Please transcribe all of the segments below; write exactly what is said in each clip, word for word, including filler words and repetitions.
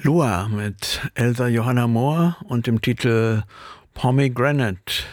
Lua mit Elsa Johanna Mohr und dem Titel Pomegranate.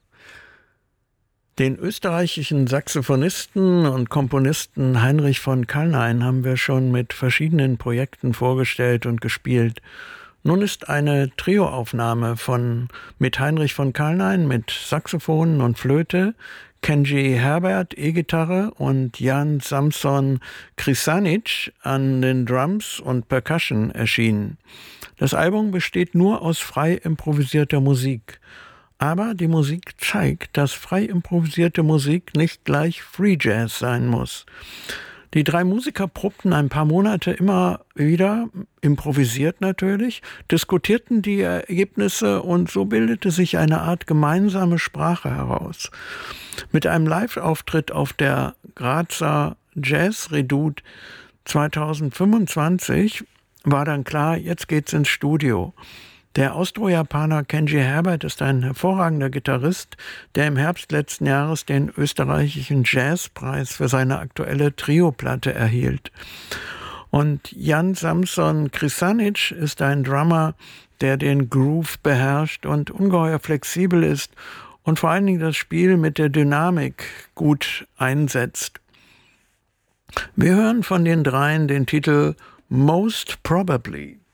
Den österreichischen Saxophonisten und Komponisten Heinrich von Kalnein haben wir schon mit verschiedenen Projekten vorgestellt und gespielt. Nun ist eine Trioaufnahme von mit Heinrich von Kalnein mit Saxophon und Flöte, Kenji Herbert E-Gitarre und Jan Samson Krisanic an den Drums und Percussion erschienen. Das Album besteht nur aus frei improvisierter Musik. Aber die Musik zeigt, dass frei improvisierte Musik nicht gleich Free Jazz sein muss. Die drei Musiker probten ein paar Monate immer wieder, improvisiert natürlich, diskutierten die Ergebnisse und so bildete sich eine Art gemeinsame Sprache heraus. Mit einem Live-Auftritt auf der Grazer Jazz Redoute zweitausendfünfundzwanzig war dann klar, jetzt geht's ins Studio. Der Austro-Japaner Kenji Herbert ist ein hervorragender Gitarrist, der im Herbst letzten Jahres den österreichischen Jazzpreis für seine aktuelle Trio-Platte erhielt. Und Jan Samson Krisanic ist ein Drummer, der den Groove beherrscht und ungeheuer flexibel ist und vor allen Dingen das Spiel mit der Dynamik gut einsetzt. Wir hören von den dreien den Titel Most Probably.